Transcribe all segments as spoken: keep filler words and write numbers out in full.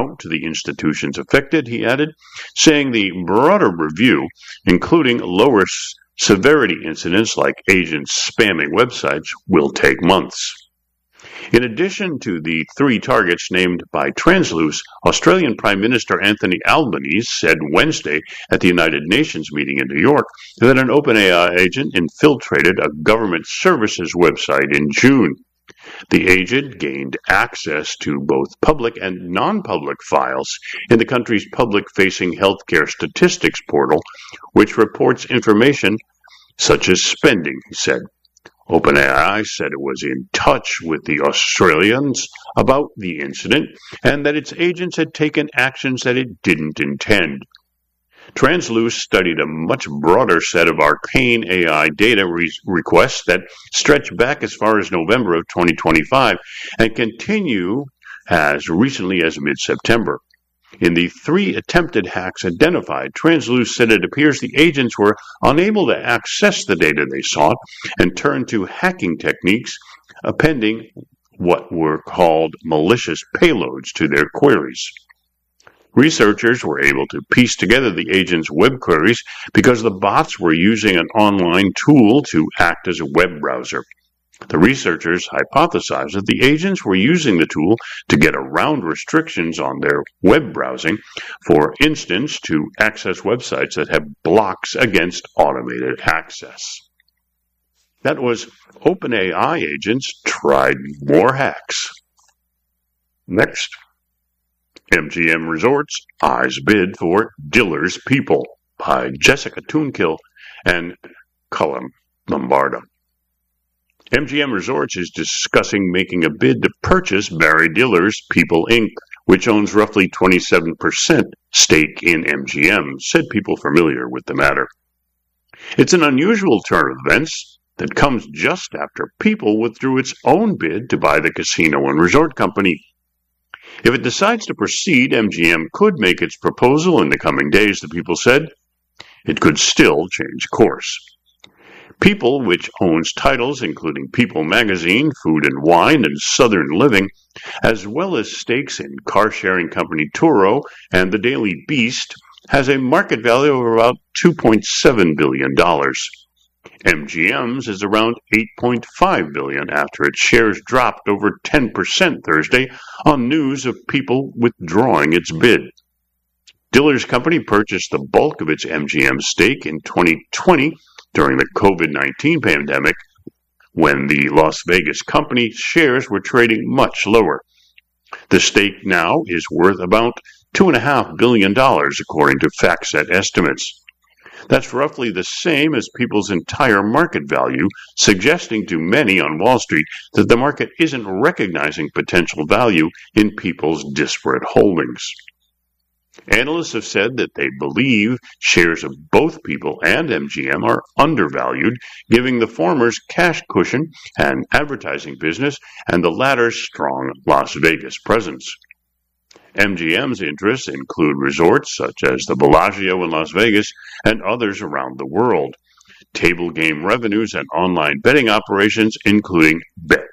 out to the institutions affected, he added, saying the broader review, including lower severity incidents like agents spamming websites, will take months. In addition to the three targets named by Transluce, Australian Prime Minister Anthony Albanese said Wednesday at the United Nations meeting in New York that an OpenAI agent infiltrated a government services website in June. The agent gained access to both public and non-public files in the country's public-facing healthcare statistics portal, which reports information such as spending, he said. OpenAI said it was in touch with the Australians about the incident and that its agents had taken actions that it didn't intend. Transluce studied a much broader set of arcane A I data re- requests that stretch back as far as November of twenty twenty-five and continue as recently as mid-September. In the three attempted hacks identified, Transluce said it appears the agents were unable to access the data they sought and turned to hacking techniques, appending what were called malicious payloads to their queries. Researchers were able to piece together the agents' web queries because the bots were using an online tool to act as a web browser. The researchers hypothesized that the agents were using the tool to get around restrictions on their web browsing, for instance, to access websites that have blocks against automated access. That was OpenAI agents tried more hacks. Next, M G M Resorts eyes bid for Diller's People by Jessica Toonkill and Cullum Lombardo. M G M Resorts is discussing making a bid to purchase Barry Diller's People Incorporated, which owns roughly twenty-seven percent stake in M G M, said people familiar with the matter. It's an unusual turn of events that comes just after People withdrew its own bid to buy the casino and resort company. If it decides to proceed, M G M could make its proposal in the coming days, the People said. It could still change course. People, which owns titles including People Magazine, Food and Wine, and Southern Living, as well as stakes in car-sharing company Turo and the Daily Beast, has a market value of about two point seven billion dollars. M G M's is around eight point five billion dollars after its shares dropped over ten percent Thursday on news of People withdrawing its bid. Diller's company purchased the bulk of its M G M stake in twenty twenty during the COVID nineteen pandemic, when the Las Vegas company's shares were trading much lower. The stake now is worth about two point five billion dollars, according to FactSet estimates. That's roughly the same as People's entire market value, suggesting to many on Wall Street that the market isn't recognizing potential value in People's disparate holdings. Analysts have said that they believe shares of both People and M G M are undervalued, giving the former's cash cushion and advertising business and the latter's strong Las Vegas presence. M G M's interests include resorts such as the Bellagio in Las Vegas and others around the world, table game revenues and online betting operations, including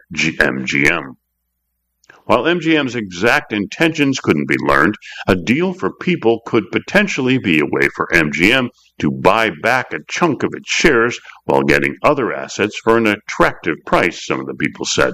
BetMGM. While M G M's exact intentions couldn't be learned, a deal for People could potentially be a way for M G M to buy back a chunk of its shares while getting other assets for an attractive price, some of the people said.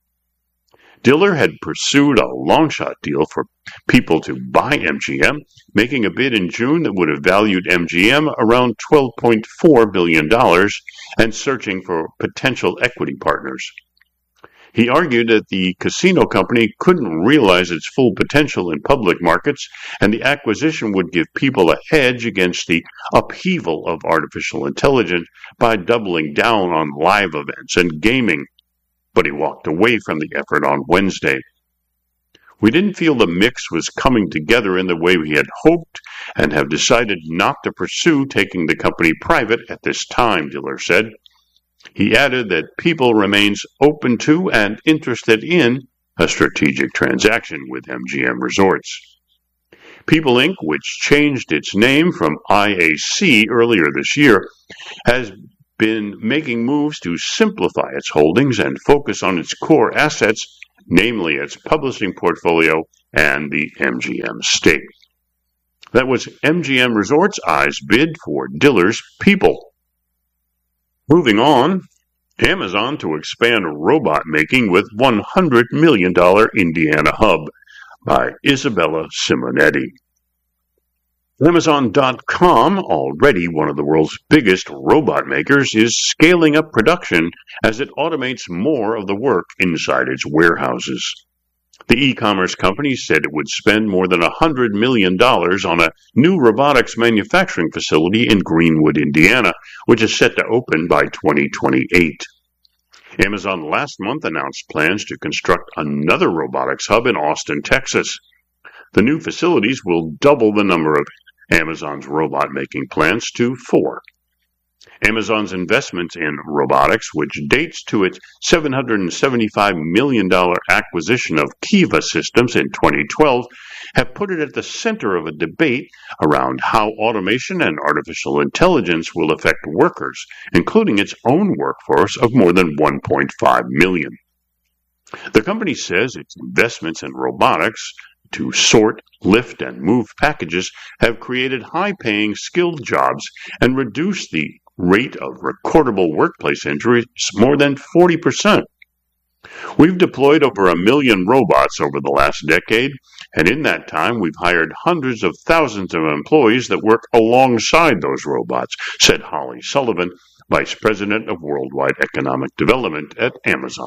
Diller had pursued a long-shot deal for People to buy M G M, making a bid in June that would have valued M G M around twelve point four billion dollars and searching for potential equity partners. He argued that the casino company couldn't realize its full potential in public markets, and the acquisition would give People a hedge against the upheaval of artificial intelligence by doubling down on live events and gaming. But he walked away from the effort on Wednesday. We didn't feel the mix was coming together in the way we had hoped and have decided not to pursue taking the company private at this time, Diller said. He added that People remains open to and interested in a strategic transaction with M G M Resorts. People Incorporated, which changed its name from I A C earlier this year, has been making moves to simplify its holdings and focus on its core assets, namely its publishing portfolio and the M G M stake. That was M G M Resorts' Eye's bid for Diller's People. Moving on, Amazon to expand robot making with one hundred million dollars Indiana hub by Isabella Simonetti. Amazon dot com, already one of the world's biggest robot makers, is scaling up production as it automates more of the work inside its warehouses. The e-commerce company said it would spend more than one hundred million dollars on a new robotics manufacturing facility in Greenwood, Indiana, which is set to open by twenty twenty-eight. Amazon last month announced plans to construct another robotics hub in Austin, Texas. The new facilities will double the number of Amazon's robot-making plants to four. Amazon's investment in robotics, which dates to its seven hundred seventy-five million dollars acquisition of Kiva Systems in twenty twelve, have put it at the center of a debate around how automation and artificial intelligence will affect workers, including its own workforce of more than one point five million. The company says its investments in robotics to sort, lift, and move packages have created high-paying, skilled jobs and reduced the rate of recordable workplace injuries more than forty percent. We've deployed over a million robots over the last decade, and in that time we've hired hundreds of thousands of employees that work alongside those robots, said Holly Sullivan, Vice President of Worldwide Economic Development at Amazon.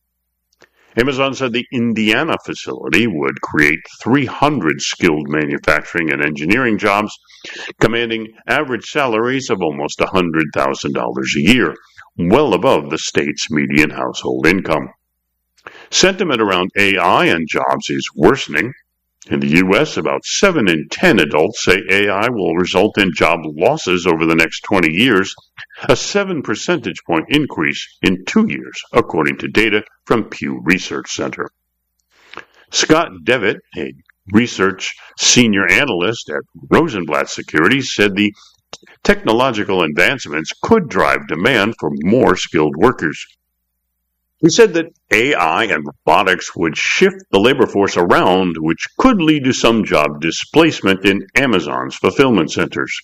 Amazon said the Indiana facility would create three hundred skilled manufacturing and engineering jobs, commanding average salaries of almost one hundred thousand dollars a year, well above the state's median household income. Sentiment around A I and jobs is worsening. In the U S, about seven in ten adults say A I will result in job losses over the next twenty years, a seven percentage point increase in two years, according to data from Pew Research Center. Scott Devitt, a research senior analyst at Rosenblatt Securities, said the technological advancements could drive demand for more skilled workers. He said that A I and robotics would shift the labor force around, which could lead to some job displacement in Amazon's fulfillment centers.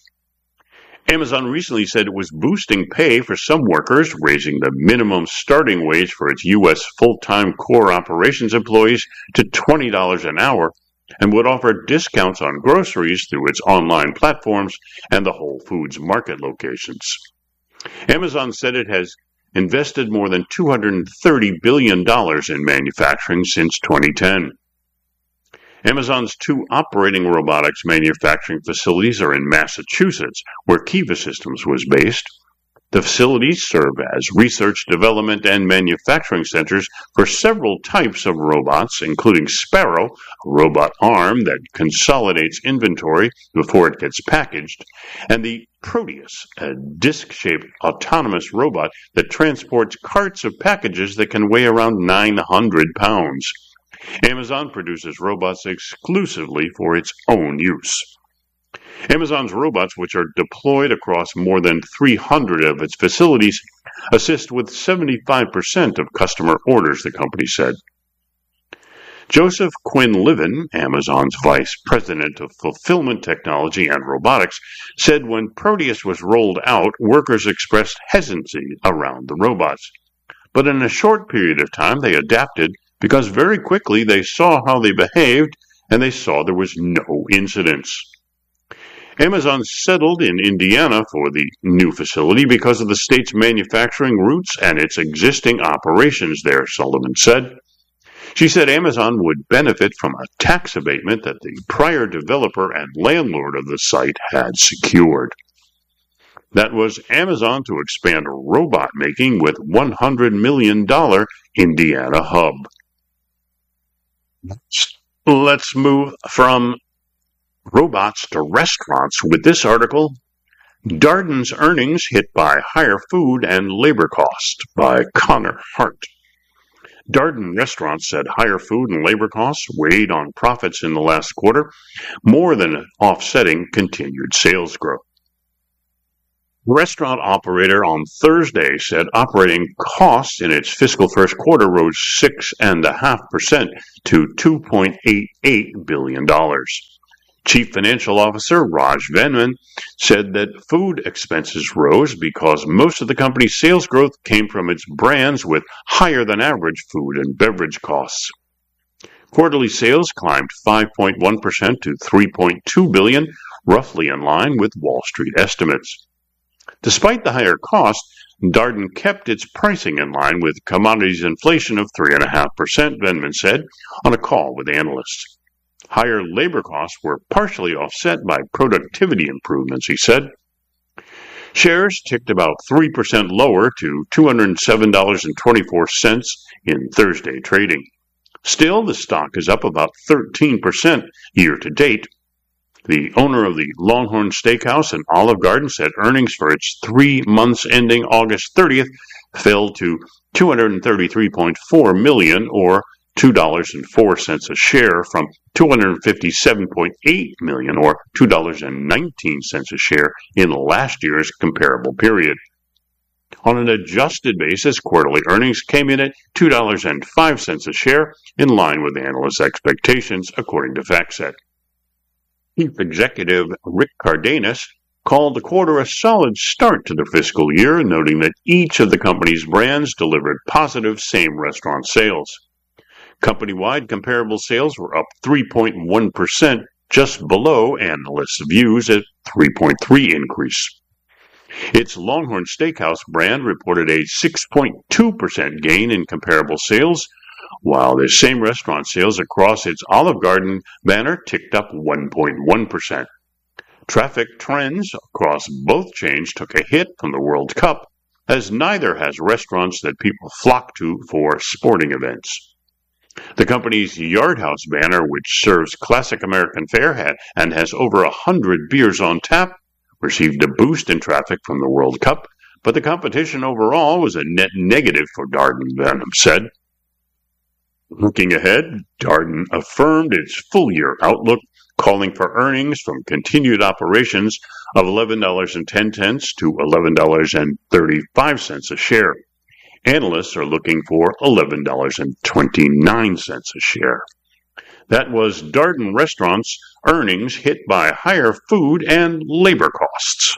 Amazon recently said it was boosting pay for some workers, raising the minimum starting wage for its U S full-time core operations employees to twenty dollars an hour, and would offer discounts on groceries through its online platforms and the Whole Foods Market locations. Amazon said it has invested more than two hundred thirty billion dollars in manufacturing since twenty ten. Amazon's two operating robotics manufacturing facilities are in Massachusetts, where Kiva Systems was based. The facilities serve as research, development, and manufacturing centers for several types of robots, including Sparrow, a robot arm that consolidates inventory before it gets packaged, and the Proteus, a disc-shaped autonomous robot that transports carts of packages that can weigh around nine hundred pounds. Amazon produces robots exclusively for its own use. Amazon's robots, which are deployed across more than three hundred of its facilities, assist with seventy-five percent of customer orders, the company said. Joseph Quinn-Livin, Amazon's Vice President of Fulfillment Technology and Robotics, said when Proteus was rolled out, workers expressed hesitancy around the robots. But in a short period of time, they adapted because very quickly they saw how they behaved and they saw there was no incidents. Amazon settled in Indiana for the new facility because of the state's manufacturing roots and its existing operations there, Sullivan said. She said Amazon would benefit from a tax abatement that the prior developer and landlord of the site had secured. That was Amazon to expand robot making with one hundred million dollars Indiana hub. Let's move from robots to restaurants with this article, Darden's earnings hit by higher food and labor costs, by Connor Hart. Darden Restaurants said higher food and labor costs weighed on profits in the last quarter, more than offsetting continued sales growth. Restaurant operator on Thursday said operating costs in its fiscal first quarter rose six point five percent to two point eight eight billion dollars. Chief Financial Officer Raj Venkman said that food expenses rose because most of the company's sales growth came from its brands with higher than average food and beverage costs. Quarterly sales climbed five point one percent to three point two billion dollars, roughly in line with Wall Street estimates. Despite the higher cost, Darden kept its pricing in line with commodities inflation of three point five percent, Venkman said on a call with analysts. Higher labor costs were partially offset by productivity improvements, he said. Shares ticked about three percent lower to two hundred seven dollars and twenty-four cents in Thursday trading. Still, the stock is up about thirteen percent year to date. The owner of the Longhorn Steakhouse and Olive Garden said earnings for its three months ending August thirtieth fell to two hundred thirty-three point four million dollars or two dollars and four cents a share from two hundred fifty-seven point eight million dollars or two dollars and nineteen cents a share in last year's comparable period. On an adjusted basis, quarterly earnings came in at two dollars and five cents a share, in line with analysts' expectations, according to FactSet. Chief Executive Rick Cardenas called the quarter a solid start to the fiscal year, noting that each of the company's brands delivered positive same-restaurant sales. Company-wide comparable sales were up three point one percent, just below analysts' views at three point three percent increase. Its Longhorn Steakhouse brand reported a six point two percent gain in comparable sales, while the same restaurant sales across its Olive Garden banner ticked up one point one percent. Traffic trends across both chains took a hit from the World Cup, as neither has restaurants that people flock to for sporting events. The company's Yard House banner, which serves classic American fare and has over a hundred beers on tap, received a boost in traffic from the World Cup, but the competition overall was a net negative for Darden, Venkman said. Looking ahead, Darden affirmed its full-year outlook, calling for earnings from continued operations of eleven dollars and ten cents to eleven dollars and thirty-five cents a share. Analysts are looking for eleven dollars and twenty-nine cents a share. That was Darden Restaurants' earnings hit by higher food and labor costs.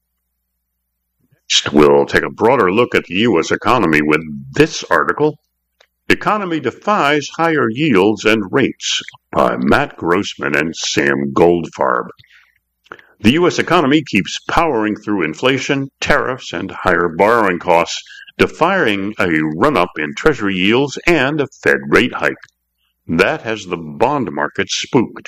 Next, we'll take a broader look at the U S economy with this article, Economy Defies Higher Yields and Rates, by Matt Grossman and Sam Goldfarb. The U S economy keeps powering through inflation, tariffs, and higher borrowing costs, defying a run-up in Treasury yields and a Fed rate hike. That has the bond market spooked.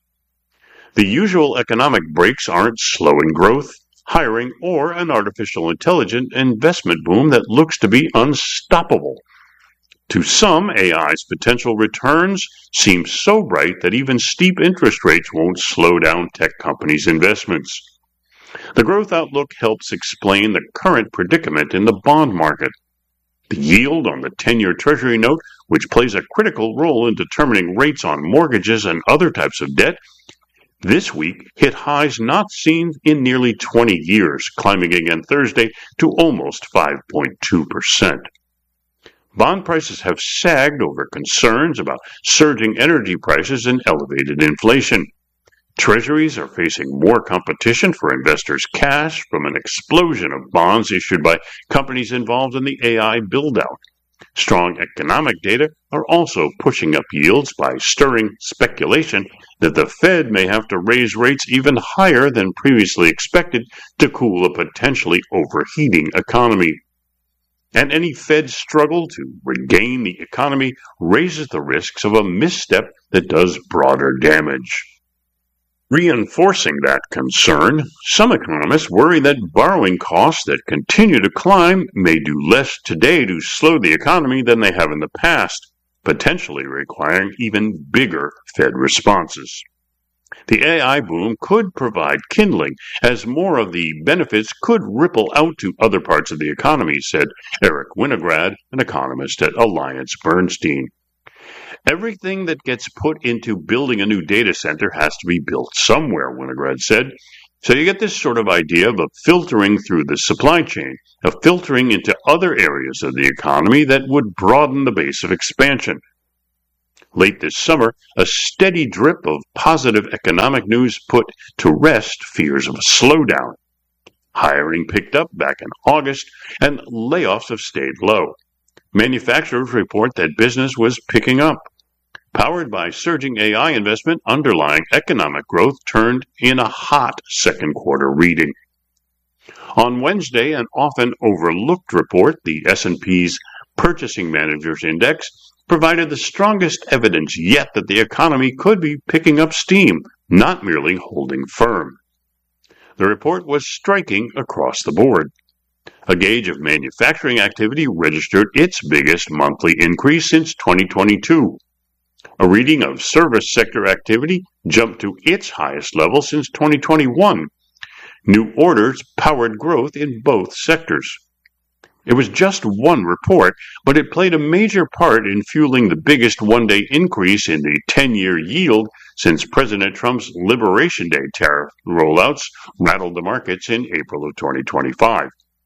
The usual economic brakes aren't slowing growth, hiring, or an artificial intelligence investment boom that looks to be unstoppable. To some, A I's potential returns seem so bright that even steep interest rates won't slow down tech companies' investments. The growth outlook helps explain the current predicament in the bond market. The yield on the ten-year Treasury note, which plays a critical role in determining rates on mortgages and other types of debt, this week hit highs not seen in nearly twenty years, climbing again Thursday to almost five point two percent. Bond prices have sagged over concerns about surging energy prices and elevated inflation. Treasuries are facing more competition for investors' cash from an explosion of bonds issued by companies involved in the A I build-out. Strong economic data are also pushing up yields by stirring speculation that the Fed may have to raise rates even higher than previously expected to cool a potentially overheating economy. And any Fed struggle to regain the economy raises the risks of a misstep that does broader damage. Reinforcing that concern, some economists worry that borrowing costs that continue to climb may do less today to slow the economy than they have in the past, potentially requiring even bigger Fed responses. The A I boom could provide kindling, as more of the benefits could ripple out to other parts of the economy, said Eric Winograd, an economist at Alliance Bernstein. Everything that gets put into building a new data center has to be built somewhere, Winograd said. So you get this sort of idea of a filtering through the supply chain, of filtering into other areas of the economy that would broaden the base of expansion. Late this summer, a steady drip of positive economic news put to rest fears of a slowdown. Hiring picked up back in August, and layoffs have stayed low. Manufacturers report that business was picking up. Powered by surging A I investment, underlying economic growth turned in a hot second quarter reading. On Wednesday, an often overlooked report, the S and P's Purchasing Managers Index, provided the strongest evidence yet that the economy could be picking up steam, not merely holding firm. The report was striking across the board. A gauge of manufacturing activity registered its biggest monthly increase since twenty twenty-two. A reading of service sector activity jumped to its highest level since twenty twenty-one. New orders powered growth in both sectors. It was just one report, but it played a major part in fueling the biggest one-day increase in the ten-year yield since President Trump's Liberation Day tariff rollouts rattled the markets in April of twenty twenty-five.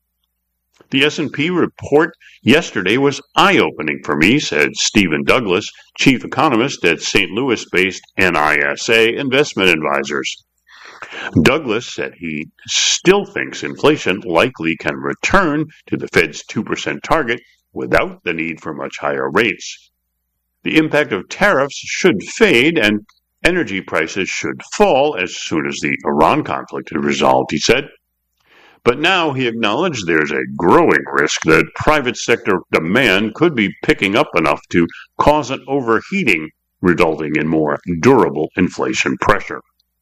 The S and P report yesterday was eye-opening for me, said Stephen Douglas, chief economist at Saint Louis-based N I S A Investment Advisors. Douglas said he still thinks inflation likely can return to the Fed's two percent target without the need for much higher rates. The impact of tariffs should fade and energy prices should fall as soon as the Iran conflict is resolved, he said. But now he acknowledged there's a growing risk that private sector demand could be picking up enough to cause an overheating, resulting in more durable inflation pressure.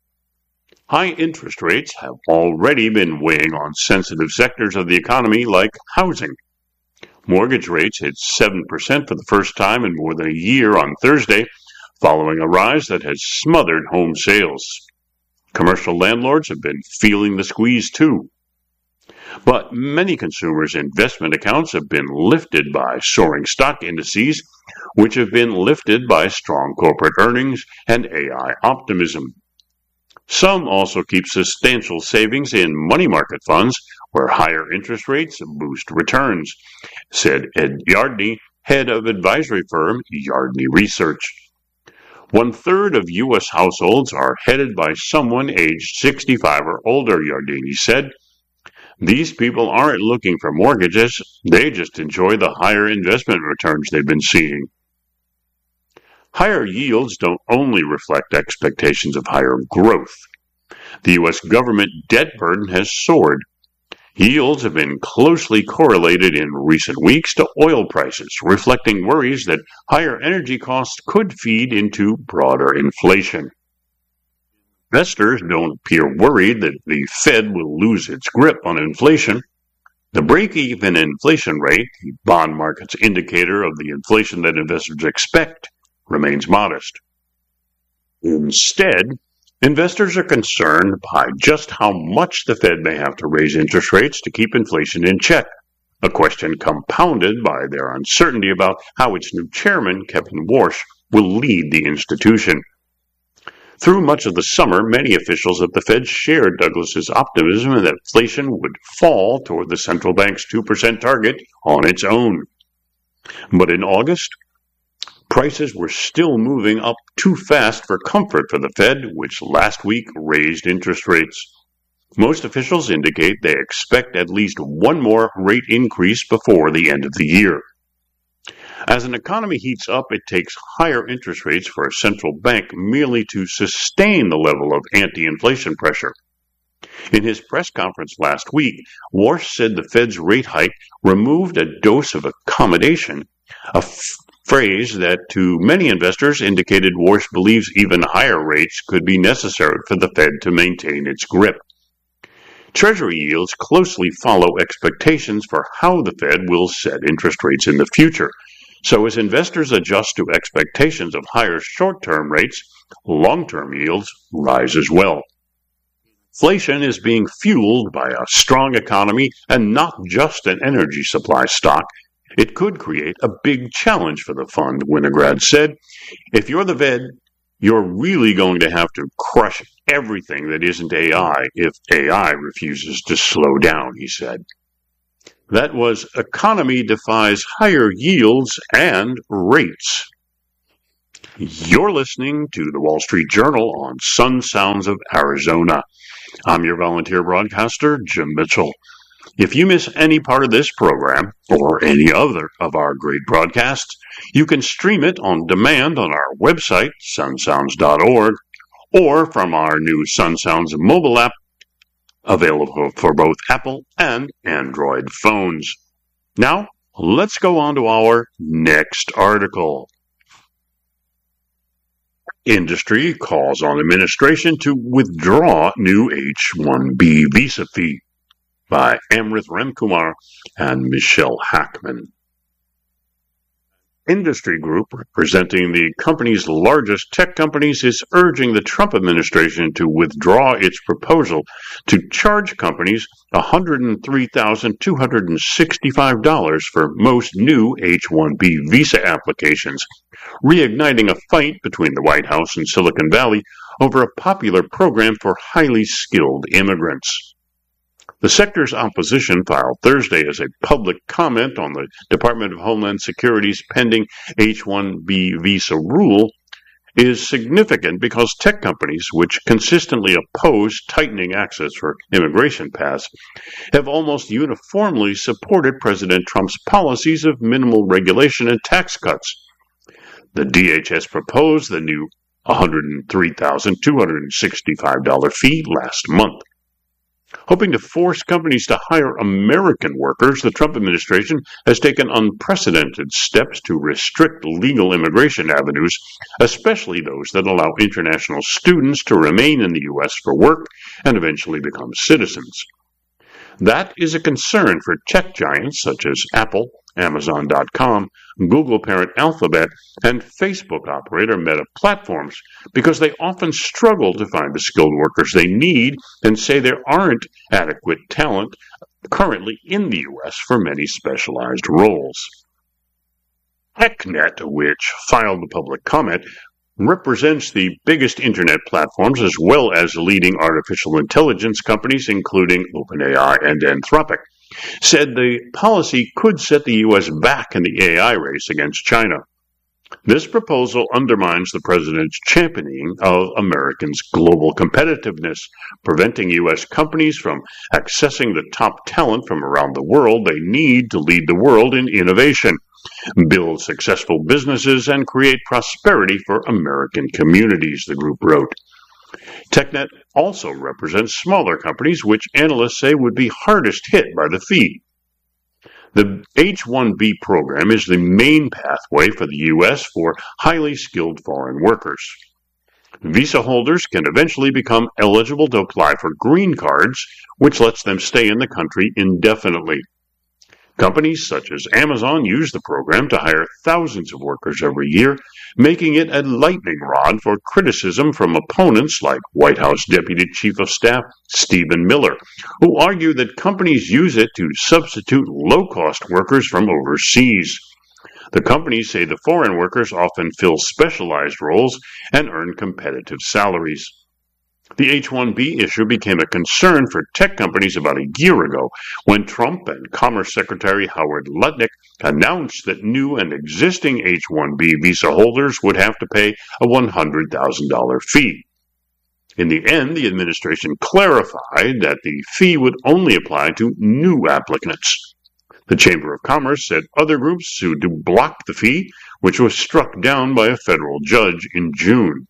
High interest rates have already been weighing on sensitive sectors of the economy like housing. Mortgage rates hit seven percent for the first time in more than a year on Thursday, following a rise that has smothered home sales. Commercial landlords have been feeling the squeeze too. But many consumers' investment accounts have been lifted by soaring stock indices, which have been lifted by strong corporate earnings and A I optimism. Some also keep substantial savings in money market funds, where higher interest rates boost returns, said Ed Yardney, head of advisory firm Yardney Research. One-third of U S households are headed by someone aged sixty-five or older, Yardney said. These people aren't looking for mortgages, they just enjoy the higher investment returns they've been seeing. Higher yields don't only reflect expectations of higher growth. The U S government debt burden has soared. Yields have been closely correlated in recent weeks to oil prices, reflecting worries that higher energy costs could feed into broader inflation. Investors don't appear worried that the Fed will lose its grip on inflation. The break-even inflation rate, the bond market's indicator of the inflation that investors expect, remains modest. Instead, investors are concerned by just how much the Fed may have to raise interest rates to keep inflation in check, a question compounded by their uncertainty about how its new chairman, Kevin Warsh, will lead the institution. Through much of the summer, many officials at the Fed shared Douglas's optimism that inflation would fall toward the central bank's two percent target on its own. But in August, prices were still moving up too fast for comfort for the Fed, which last week raised interest rates. Most officials indicate they expect at least one more rate increase before the end of the year. As an economy heats up, it takes higher interest rates for a central bank merely to sustain the level of anti-inflation pressure. In his press conference last week, Warsh said the Fed's rate hike removed a dose of accommodation, a f- phrase that to many investors indicated Warsh believes even higher rates could be necessary for the Fed to maintain its grip. Treasury yields closely follow expectations for how the Fed will set interest rates in the future. So as investors adjust to expectations of higher short-term rates, long-term yields rise as well. Inflation is being fueled by a strong economy and not just an energy supply stock. It could create a big challenge for the fund, Winograd said. If you're the Fed, You're really going to have to crush everything that isn't A I if A I refuses to slow down, he said. That was Economy Defies Higher Yields and Rates. You're listening to the Wall Street Journal on Sun Sounds of Arizona. I'm your volunteer broadcaster, Jim Mitchell. If you miss any part of this program or any other of our great broadcasts, you can stream it on demand on our website, sun sounds dot org, or from our new Sun Sounds mobile app, available for both Apple and Android phones. Now, let's go on to our next article. Industry calls on administration to withdraw new H one B visa fee, by Amrith Ramkumar and Michelle Hackman. Industry group representing the company's largest tech companies is urging the Trump administration to withdraw its proposal to charge companies one hundred three thousand two hundred sixty-five dollars for most new H one B visa applications, reigniting a fight between the White House and Silicon Valley over a popular program for highly skilled immigrants. The sector's opposition filed Thursday as a public comment on the Department of Homeland Security's pending H one B visa rule is significant because tech companies, which consistently oppose tightening access for immigration paths, have almost uniformly supported President Trump's policies of minimal regulation and tax cuts. The D H S proposed the new one hundred three thousand two hundred sixty-five dollars fee last month. Hoping to force companies to hire American workers, the Trump administration has taken unprecedented steps to restrict legal immigration avenues, especially those that allow international students to remain in the U S for work and eventually become citizens. That is a concern for tech giants such as Apple, Amazon dot com, Google parent Alphabet, and Facebook operator Meta Platforms, because they often struggle to find the skilled workers they need and say there aren't adequate talent currently in the U S for many specialized roles. TechNet, which filed the public comment, represents the biggest internet platforms as well as leading artificial intelligence companies, including OpenAI and Anthropic, said the policy could set the U S back in the A I race against China. This proposal undermines the president's championing of Americans' global competitiveness, preventing U S companies from accessing the top talent from around the world they need to lead the world in innovation, build successful businesses, and create prosperity for American communities, the group wrote. TechNet also represents smaller companies, which analysts say would be hardest hit by the fee. The H one B program is the main pathway for the U S for highly skilled foreign workers. Visa holders can eventually become eligible to apply for green cards, which lets them stay in the country indefinitely. Companies such as Amazon use the program to hire thousands of workers every year, making it a lightning rod for criticism from opponents like White House Deputy Chief of Staff Stephen Miller, who argue that companies use it to substitute low-cost workers from overseas. The companies say the foreign workers often fill specialized roles and earn competitive salaries. The H one B issue became a concern for tech companies about a year ago when Trump and Commerce Secretary Howard Lutnick announced that new and existing H one B visa holders would have to pay a one hundred thousand dollars fee. In the end, the administration clarified that the fee would only apply to new applicants. The Chamber of Commerce said other groups sued to block the fee, which was struck down by a federal judge in June.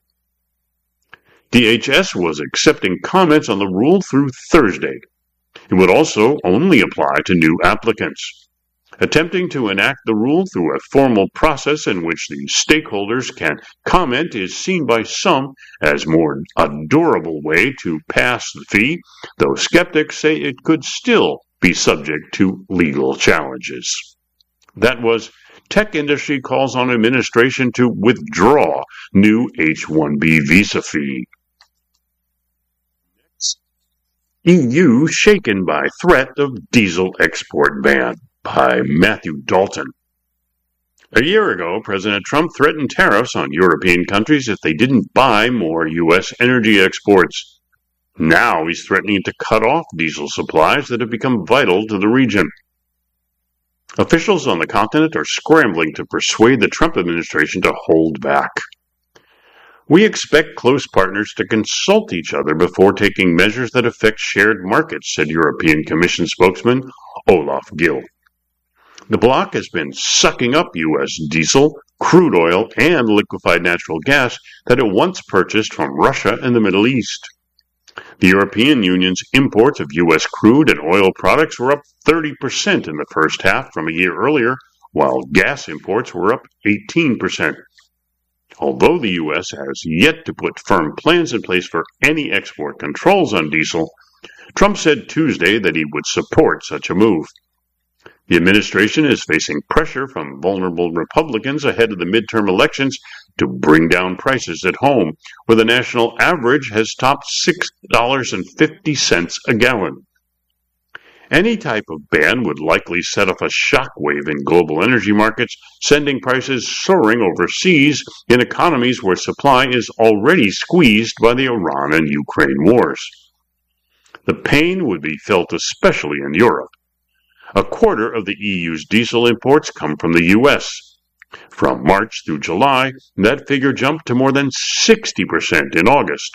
D H S was accepting comments on the rule through Thursday. It would also only apply to new applicants. Attempting to enact the rule through a formal process in which the stakeholders can comment is seen by some as more a durable way to pass the fee, though skeptics say it could still be subject to legal challenges. That was Tech Industry Calls on Administration to Withdraw New H one B Visa Fee. E U Shaken by Threat of Diesel Export Ban by Matthew Dalton. A year ago, President Trump threatened tariffs on European countries if they didn't buy more U S energy exports. Now he's threatening to cut off diesel supplies that have become vital to the region. Officials on the continent are scrambling to persuade the Trump administration to hold back. We expect close partners to consult each other before taking measures that affect shared markets, said European Commission spokesman Olaf Gill. The bloc has been sucking up U S diesel, crude oil, and liquefied natural gas that it once purchased from Russia and the Middle East. The European Union's imports of U S crude and oil products were up thirty percent in the first half from a year earlier, while gas imports were up eighteen percent. Although the U S has yet to put firm plans in place for any export controls on diesel, Trump said Tuesday that he would support such a move. The administration is facing pressure from vulnerable Republicans ahead of the midterm elections to bring down prices at home, where the national average has topped six dollars and fifty cents a gallon. Any type of ban would likely set off a shockwave in global energy markets, sending prices soaring overseas in economies where supply is already squeezed by the Iran and Ukraine wars. The pain would be felt especially in Europe. A quarter of the E U's diesel imports come from the U S. From March through July, that figure jumped to more than sixty percent in August.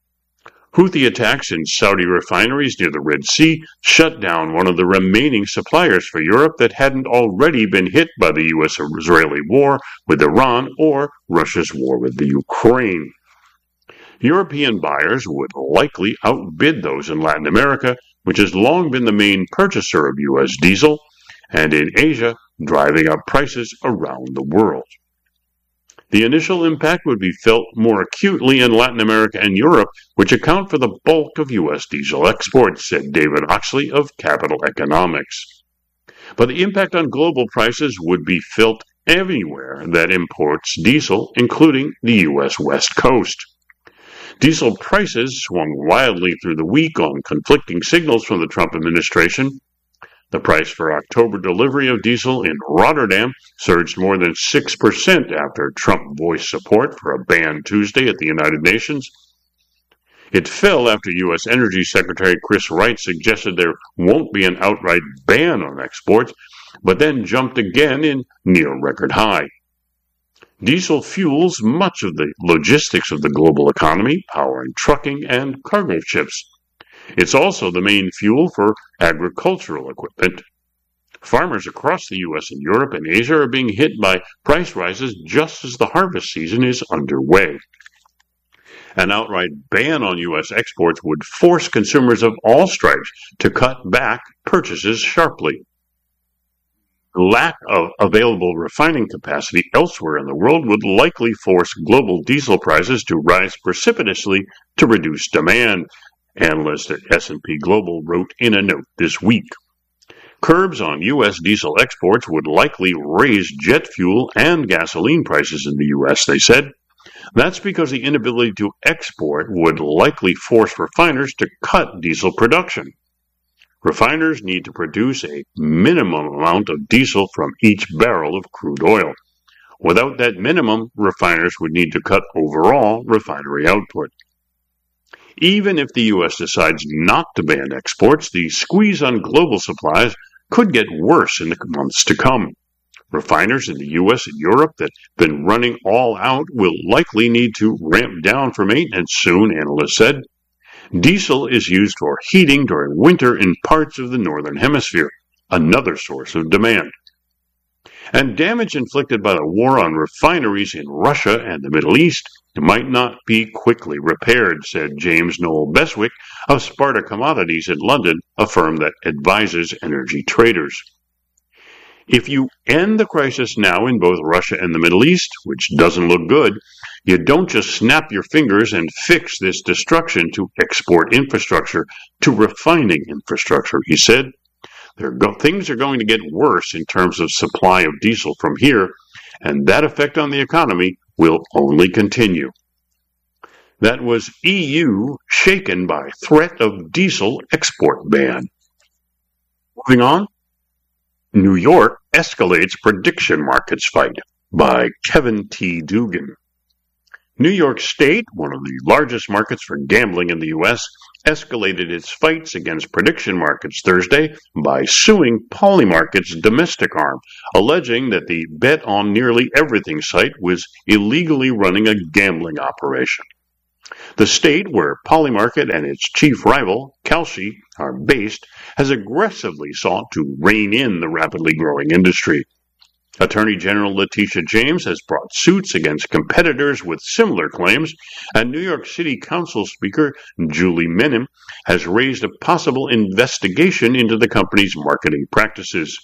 Houthi attacks in Saudi refineries near the Red Sea shut down one of the remaining suppliers for Europe that hadn't already been hit by the U S-Israeli war with Iran or Russia's war with the Ukraine. European buyers would likely outbid those in Latin America, which has long been the main purchaser of U S diesel, and in Asia, driving up prices around the world. The initial impact would be felt more acutely in Latin America and Europe, which account for the bulk of U S diesel exports, said David Oxley of Capital Economics. But the impact on global prices would be felt everywhere that imports diesel, including the U S West Coast. Diesel prices swung wildly through the week on conflicting signals from the Trump administration. The price for October delivery of diesel in Rotterdam surged more than six percent after Trump voiced support for a ban Tuesday at the United Nations. It fell after U S Energy Secretary Chris Wright suggested there won't be an outright ban on exports, but then jumped again in near record high. Diesel fuels much of the logistics of the global economy, powering trucking and cargo ships. It's also the main fuel for agricultural equipment. Farmers across the U S and Europe and Asia are being hit by price rises just as the harvest season is underway. An outright ban on U S exports would force consumers of all stripes to cut back purchases sharply. Lack of available refining capacity elsewhere in the world would likely force global diesel prices to rise precipitously to reduce demand, analysts at S and P Global wrote in a note this week. Curbs on U S diesel exports would likely raise jet fuel and gasoline prices in the U S, they said. That's because the inability to export would likely force refiners to cut diesel production. Refiners need to produce a minimum amount of diesel from each barrel of crude oil. Without that minimum, refiners would need to cut overall refinery output. Even if the U S decides not to ban exports, the squeeze on global supplies could get worse in the months to come. Refiners in the U S and Europe that have been running all out will likely need to ramp down for maintenance soon, analysts said. Diesel is used for heating during winter in parts of the northern hemisphere, another source of demand. And damage inflicted by the war on refineries in Russia and the Middle East might not be quickly repaired, said James Noel Beswick of Sparta Commodities in London, a firm that advises energy traders. If you end the crisis now in both Russia and the Middle East, which doesn't look good, you don't just snap your fingers and fix this destruction to export infrastructure, to refining infrastructure, he said. Go- things are going to get worse in terms of supply of diesel from here, and that effect on the economy will only continue. That was E U shaken by threat of diesel export ban. Moving on. New York escalates prediction markets fight. by Kevin T. Dugan. New York State, one of the largest markets for gambling in the U S, escalated its fights against prediction markets Thursday by suing Polymarket's domestic arm, alleging that the Bet on Nearly Everything site was illegally running a gambling operation. The state where Polymarket and its chief rival, Kalshi, are based, has aggressively sought to rein in the rapidly growing industry. Attorney General Letitia James has brought suits against competitors with similar claims, and New York City Council Speaker Julie Menem has raised a possible investigation into the company's marketing practices.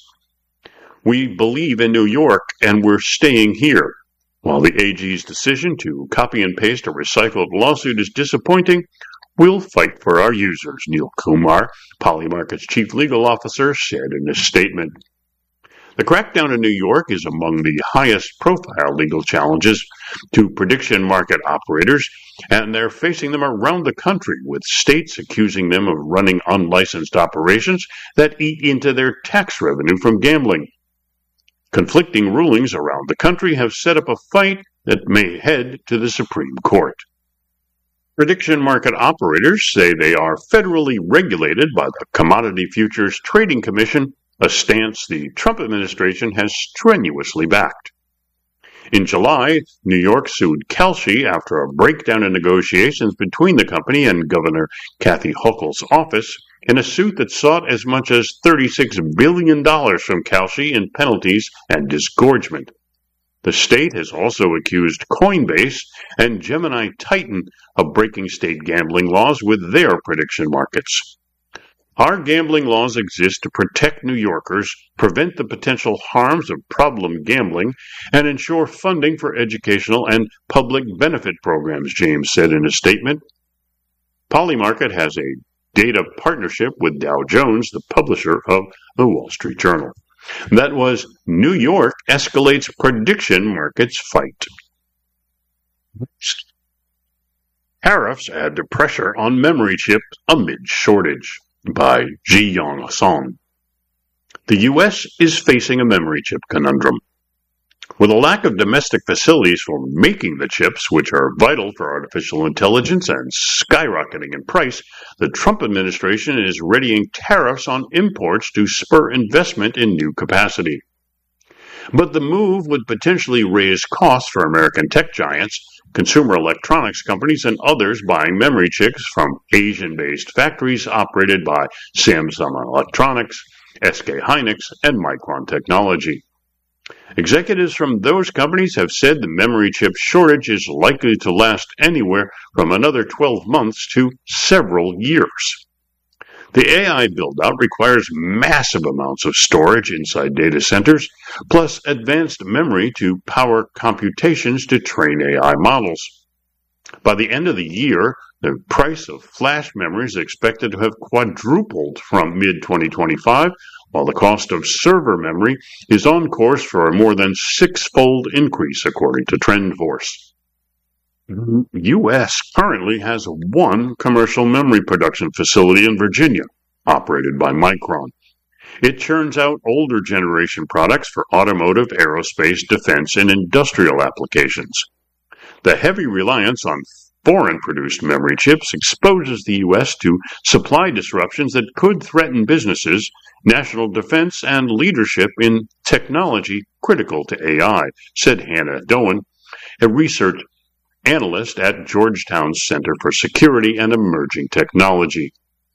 We believe in New York, and we're staying here. While the A G's decision to copy and paste a recycled lawsuit is disappointing, we'll fight for our users, Neil Kumar, Polymarket's chief legal officer, said in a statement. The crackdown in New York is among the highest profile legal challenges to prediction market operators, and they're facing them around the country, with states accusing them of running unlicensed operations that eat into their tax revenue from gambling. Conflicting rulings around the country have set up a fight that may head to the Supreme Court. Prediction market operators say they are federally regulated by the Commodity Futures Trading Commission, a stance the Trump administration has strenuously backed. In July, New York sued Kalshi after a breakdown in negotiations between the company and Governor Kathy Hochul's office in a suit that sought as much as thirty-six billion dollars from Kalshi in penalties and disgorgement. The state has also accused Coinbase and Gemini Titan of breaking state gambling laws with their prediction markets. Our gambling laws exist to protect New Yorkers, prevent the potential harms of problem gambling, and ensure funding for educational and public benefit programs, James said in a statement. Polymarket has a data partnership with Dow Jones, the publisher of the Wall Street Journal. That was New York escalates prediction markets fight. Tariffs add to pressure on memory chips amid shortage, by Ji Yong Son. The U S is facing a memory chip conundrum. With a lack of domestic facilities for making the chips, which are vital for artificial intelligence and skyrocketing in price, the Trump administration is readying tariffs on imports to spur investment in new capacity. But the move would potentially raise costs for American tech giants, consumer electronics companies, and others buying memory chips from Asian-based factories operated by Samsung Electronics, S K Hynix, and Micron Technology. Executives from those companies have said the memory chip shortage is likely to last anywhere from another twelve months to several years. The A I build-out requires massive amounts of storage inside data centers, plus advanced memory to power computations to train A I models. By the end of the year, the price of flash memory is expected to have quadrupled from mid twenty twenty-five, while the cost of server memory is on course for a more than six-fold increase, according to TrendForce. The U S currently has one commercial memory production facility in Virginia, operated by Micron. It churns out older generation products for automotive, aerospace, defense, and industrial applications. The heavy reliance on foreign-produced memory chips exposes the U S to supply disruptions that could threaten businesses, national defense, and leadership in technology critical to A I, said Hannah Doan, a research analyst at Georgetown's Center for Security and Emerging Technology.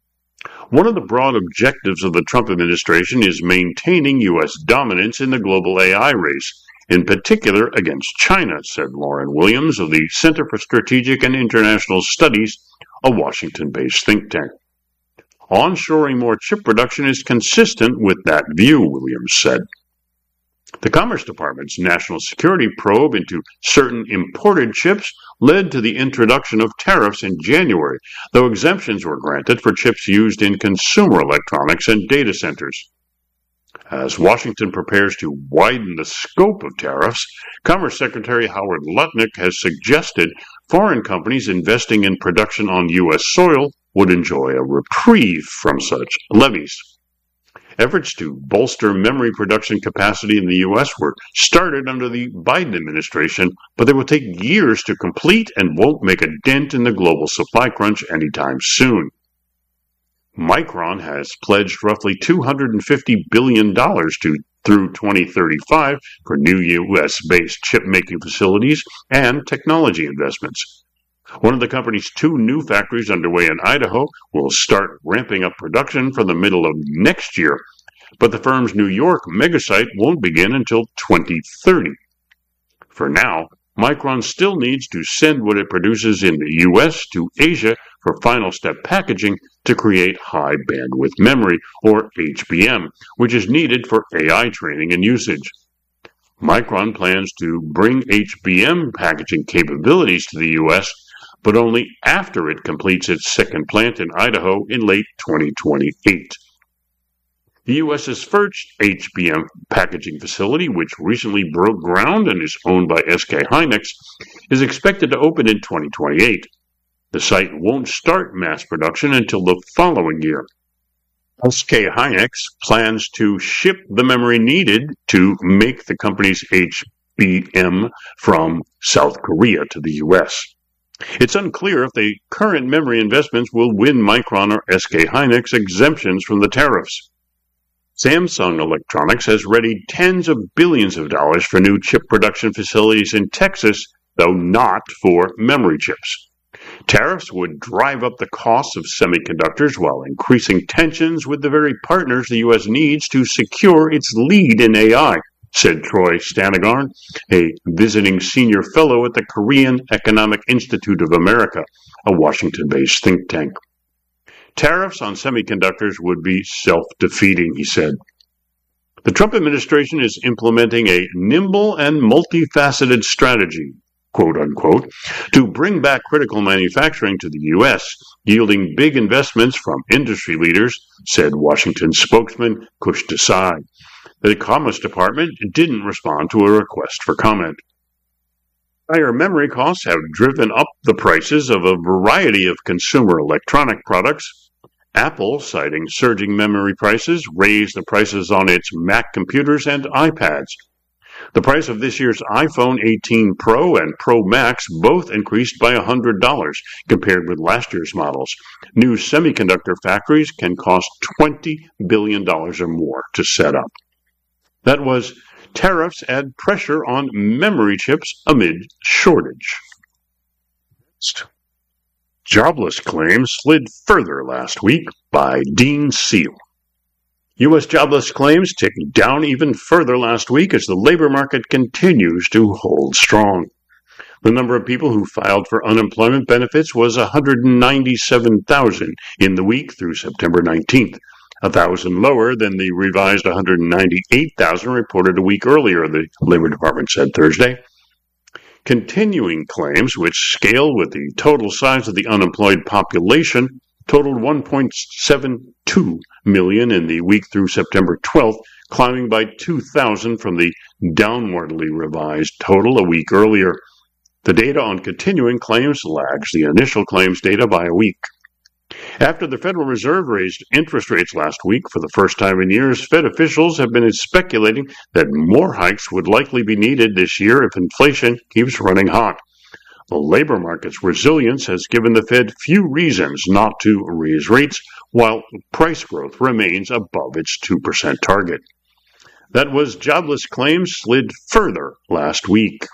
One of the broad objectives of the Trump administration is maintaining U S dominance in the global A I race, in particular against China, said Lauren Williams of the Center for Strategic and International Studies, a Washington-based think tank. Onshoring more chip production is consistent with that view, Williams said. The Commerce Department's national security probe into certain imported chips led to the introduction of tariffs in January, though exemptions were granted for chips used in consumer electronics and data centers. As Washington prepares to widen the scope of tariffs, Commerce Secretary Howard Lutnick has suggested foreign companies investing in production on U S soil would enjoy a reprieve from such levies. Efforts to bolster memory production capacity in the U S were started under the Biden administration, but they will take years to complete and won't make a dent in the global supply crunch anytime soon. Micron has pledged roughly two hundred fifty billion dollars to through twenty thirty-five for new U S-based chip-making facilities and technology investments. One of the company's two new factories underway in Idaho will start ramping up production from the middle of next year, but the firm's New York megasite won't begin until twenty thirty. For now, Micron still needs to send what it produces in the U S to Asia for final step packaging to create high bandwidth memory, or H B M, which is needed for A I training and usage. Micron plans to bring H B M packaging capabilities to the U S, but only after it completes its second plant in Idaho in late twenty twenty-eight. The U S's first H B M packaging facility, which recently broke ground and is owned by S K Hynix, is expected to open in twenty twenty-eight. The site won't start mass production until the following year. S K Hynix plans to ship the memory needed to make the company's H B M from South Korea to the U S. It's unclear if the current memory investments will win Micron or S K Hynix exemptions from the tariffs. Samsung Electronics has readied tens of billions of dollars for new chip production facilities in Texas, though not for memory chips. Tariffs would drive up the costs of semiconductors while increasing tensions with the very partners the U S needs to secure its lead in A I, said Troy Stanagarn, a visiting senior fellow at the Korean Economic Institute of America, a Washington-based think tank. Tariffs on semiconductors would be self-defeating, he said. The Trump administration is implementing a nimble and multifaceted strategy, quote unquote, to bring back critical manufacturing to the U S, yielding big investments from industry leaders, said Washington spokesman Kush Desai. The Commerce Department didn't respond to a request for comment. Higher memory costs have driven up the prices of a variety of consumer electronic products. Apple, citing surging memory prices, raised the prices on its Mac computers and iPads. The price of this year's iPhone eighteen Pro and Pro Max both increased by one hundred dollars compared with last year's models. New semiconductor factories can cost twenty billion dollars or more to set up. That was tariffs add pressure on memory chips amid shortage. Jobless claims slid further last week by Dean Seal. U S jobless claims ticked down even further last week as the labor market continues to hold strong. The number of people who filed for unemployment benefits was one hundred ninety-seven thousand in the week through September nineteenth, one thousand lower than the revised one hundred ninety-eight thousand reported a week earlier, the Labor Department said Thursday. Continuing claims, which scale with the total size of the unemployed population, totaled one point seven two million in the week through September twelfth, climbing by two thousand from the downwardly revised total a week earlier. The data on continuing claims lags the initial claims data by a week. After the Federal Reserve raised interest rates last week for the first time in years, Fed officials have been speculating that more hikes would likely be needed this year if inflation keeps running hot. The labor market's resilience has given the Fed few reasons not to raise rates, while price growth remains above its two percent target. That was jobless claims slid further last week.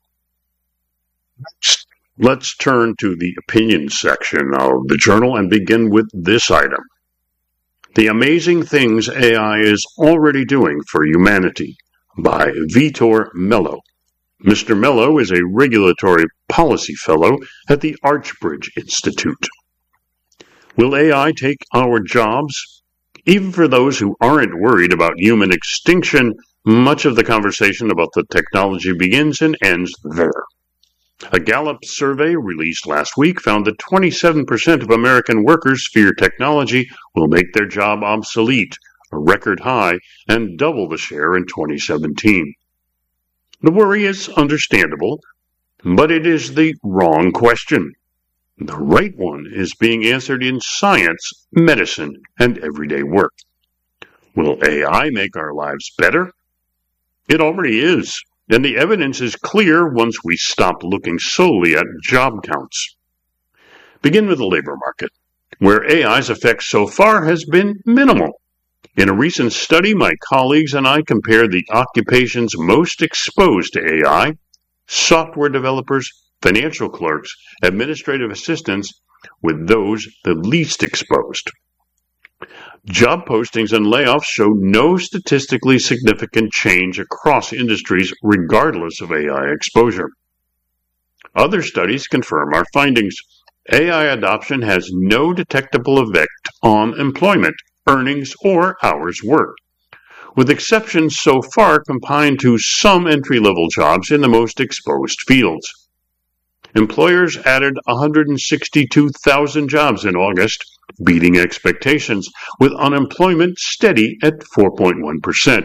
Next, let's turn to the opinion section of the journal and begin with this item. The Amazing Things A I is Already Doing for Humanity by Vitor Mello. Mister Mello is a regulatory policy fellow at the Archbridge Institute. Will A I take our jobs? Even for those who aren't worried about human extinction, much of the conversation about the technology begins and ends there. A Gallup survey released last week found that twenty-seven percent of American workers fear technology will make their job obsolete, a record high, and double the share in twenty seventeen. The worry is understandable, but it is the wrong question. The right one is being answered in science, medicine, and everyday work. Will A I make our lives better? It already is, and the evidence is clear once we stop looking solely at job counts. Begin with the labor market, where A I's effect so far has been minimal. In a recent study, my colleagues and I compared the occupations most exposed to A I, software developers, financial clerks, administrative assistants, with those the least exposed. Job postings and layoffs show no statistically significant change across industries regardless of A I exposure. Other studies confirm our findings. A I adoption has no detectable effect on employment, earnings, or hours worked, with exceptions so far confined to some entry-level jobs in the most exposed fields. Employers added one hundred sixty-two thousand jobs in August, beating expectations, with unemployment steady at four point one percent.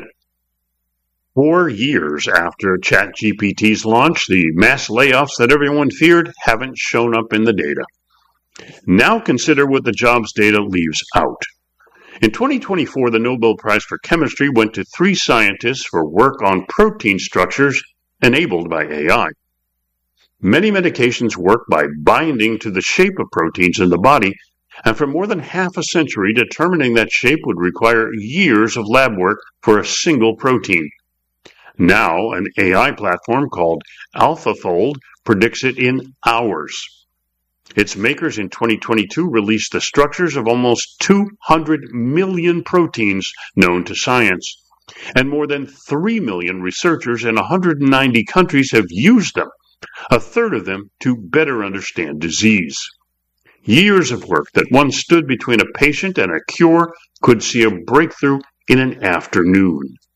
Four years after ChatGPT's launch, the mass layoffs that everyone feared haven't shown up in the data. Now consider what the jobs data leaves out. In twenty twenty-four, the Nobel Prize for Chemistry went to three scientists for work on protein structures enabled by A I. Many medications work by binding to the shape of proteins in the body, and for more than half a century, determining that shape would require years of lab work for a single protein. Now, an A I platform called AlphaFold predicts it in hours. Its makers in twenty twenty-two released the structures of almost two hundred million proteins known to science, and more than three million researchers in one hundred ninety countries have used them, a third of them to better understand disease. Years of work that once stood between a patient and a cure could see a breakthrough in an afternoon.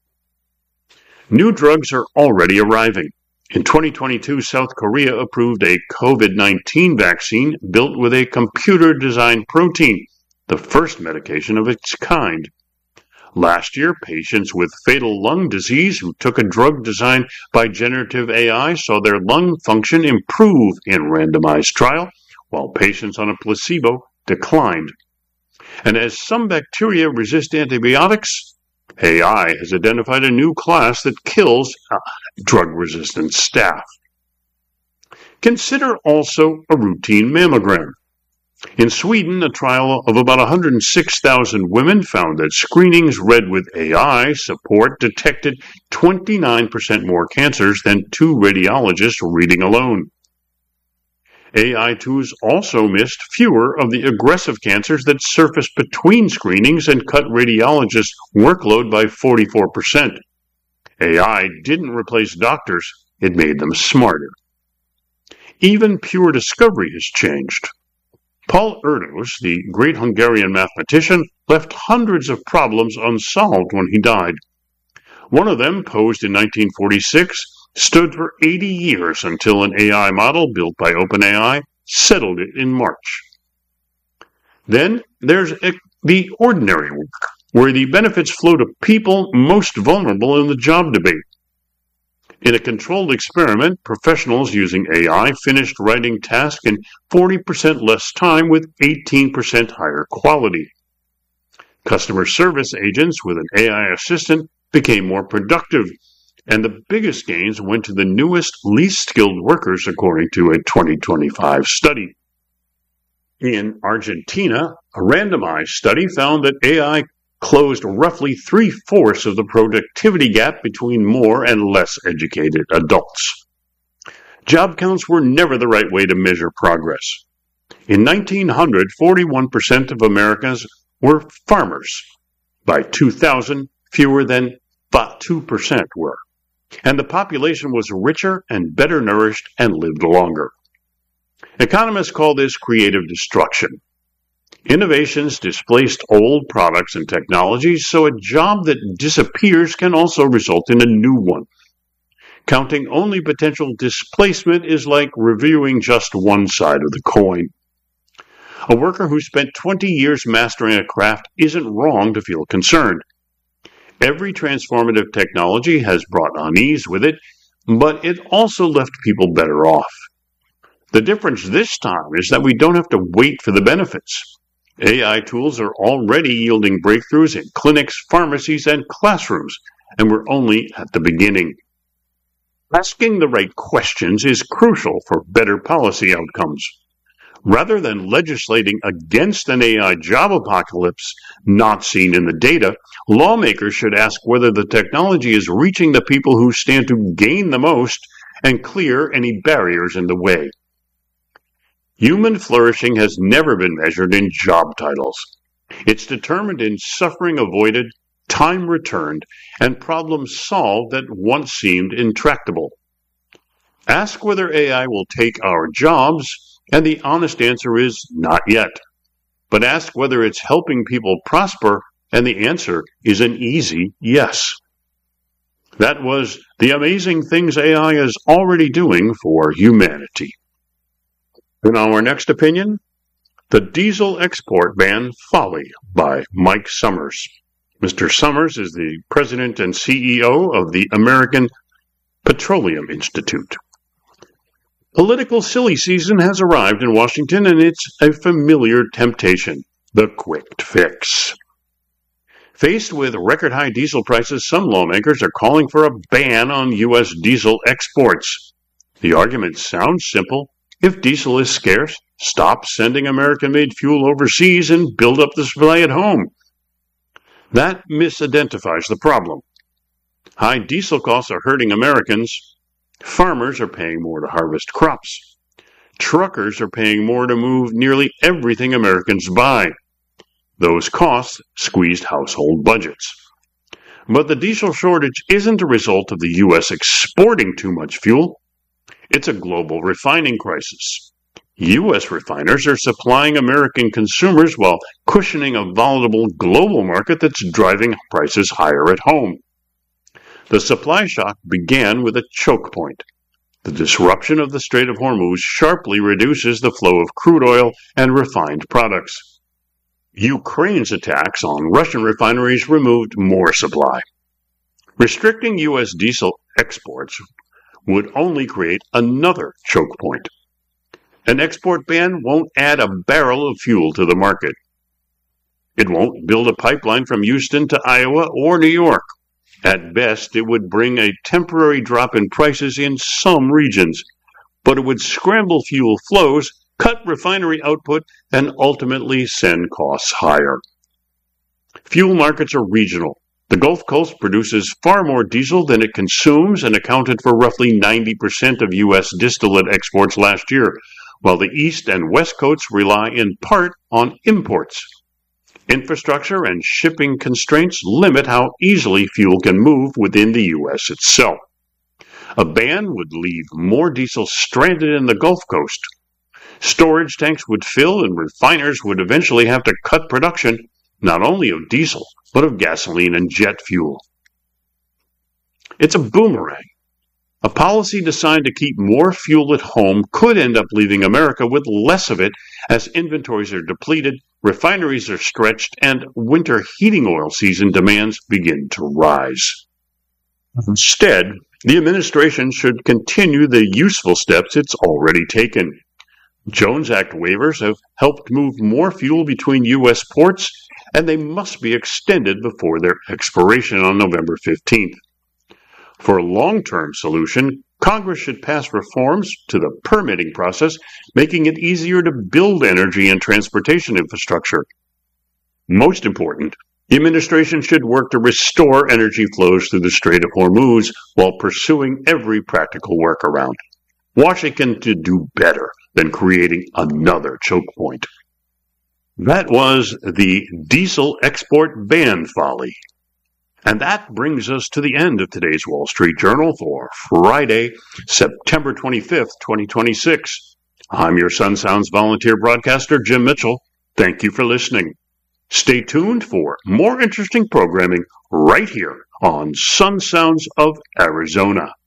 New drugs are already arriving. In twenty twenty-two, South Korea approved a COVID nineteen vaccine built with a computer-designed protein, the first medication of its kind. Last year, patients with fatal lung disease who took a drug designed by generative A I saw their lung function improve in randomized trial, while patients on a placebo declined. And as some bacteria resist antibiotics, A I has identified a new class that kills uh, drug-resistant staph. Consider also a routine mammogram. In Sweden, a trial of about one hundred six thousand women found that screenings read with A I support detected twenty-nine percent more cancers than two radiologists reading alone. A I tools also missed fewer of the aggressive cancers that surfaced between screenings and cut radiologists' workload by forty-four percent. A I didn't replace doctors, it made them smarter. Even pure discovery has changed. Paul Erdős, the great Hungarian mathematician, left hundreds of problems unsolved when he died. One of them, posed in nineteen forty-six, stood for eighty years until an A I model built by OpenAI settled it in March. Then there's the ordinary work, where the benefits flow to people most vulnerable in the job debate. In a controlled experiment, professionals using A I finished writing tasks in forty percent less time with eighteen percent higher quality. Customer service agents with an A I assistant became more productive, and the biggest gains went to the newest, least skilled workers, according to a twenty twenty-five study. In Argentina, a randomized study found that A I closed roughly three-fourths of the productivity gap between more and less educated adults. Job counts were never the right way to measure progress. In nineteen hundred, forty-one percent of Americans were farmers. By two thousand, fewer than two percent were. And the population was richer and better nourished and lived longer. Economists call this creative destruction. Innovations displaced old products and technologies, so a job that disappears can also result in a new one. Counting only potential displacement is like reviewing just one side of the coin. A worker who spent twenty years mastering a craft isn't wrong to feel concerned. Every transformative technology has brought unease with it, but it also left people better off. The difference this time is that we don't have to wait for the benefits. A I tools are already yielding breakthroughs in clinics, pharmacies, and classrooms, and we're only at the beginning. Asking the right questions is crucial for better policy outcomes. Rather than legislating against an A I job apocalypse not seen in the data, lawmakers should ask whether the technology is reaching the people who stand to gain the most and clear any barriers in the way. Human flourishing has never been measured in job titles. It's determined in suffering avoided, time returned, and problems solved that once seemed intractable. Ask whether A I will take our jobs, and the honest answer is not yet. But ask whether it's helping people prosper, and the answer is an easy yes. That was the amazing things A I is already doing for humanity. In our next opinion, The Diesel Export Ban Folly by Mike Summers. Mister Summers is the president and C E O of the American Petroleum Institute. Political silly season has arrived in Washington, and it's a familiar temptation, the quick fix. Faced with record-high diesel prices, some lawmakers are calling for a ban on U S diesel exports. The argument sounds simple. If diesel is scarce, stop sending American-made fuel overseas and build up the supply at home. That misidentifies the problem. High diesel costs are hurting Americans. Farmers are paying more to harvest crops. Truckers are paying more to move nearly everything Americans buy. Those costs squeezed household budgets. But the diesel shortage isn't a result of the U S exporting too much fuel. It's a global refining crisis. U S refiners are supplying American consumers while cushioning a volatile global market that's driving prices higher at home. The supply shock began with a choke point. The disruption of the Strait of Hormuz sharply reduces the flow of crude oil and refined products. Ukraine's attacks on Russian refineries removed more supply. Restricting U S diesel exports would only create another choke point. An export ban won't add a barrel of fuel to the market. It won't build a pipeline from Houston to Iowa or New York. At best, it would bring a temporary drop in prices in some regions, but it would scramble fuel flows, cut refinery output, and ultimately send costs higher. Fuel markets are regional. The Gulf Coast produces far more diesel than it consumes and accounted for roughly ninety percent of U S distillate exports last year, while the East and West Coasts rely in part on imports. Infrastructure and shipping constraints limit how easily fuel can move within the U S itself. A ban would leave more diesel stranded in the Gulf Coast. Storage tanks would fill and refiners would eventually have to cut production not only of diesel, but of gasoline and jet fuel. It's a boomerang. A policy designed to keep more fuel at home could end up leaving America with less of it as inventories are depleted, refineries are stretched, and winter heating oil season demands begin to rise. Instead, the administration should continue the useful steps it's already taken. Jones Act waivers have helped move more fuel between U S ports, and they must be extended before their expiration on November fifteenth. For a long-term solution, Congress should pass reforms to the permitting process, making it easier to build energy and transportation infrastructure. Most important, the administration should work to restore energy flows through the Strait of Hormuz while pursuing every practical workaround. Washington to do better than creating another choke point. That was the diesel export ban folly. And that brings us to the end of today's Wall Street Journal for Friday, September twenty-fifth, twenty twenty-six. I'm your Sun Sounds volunteer broadcaster, Jim Mitchell. Thank you for listening. Stay tuned for more interesting programming right here on Sun Sounds of Arizona.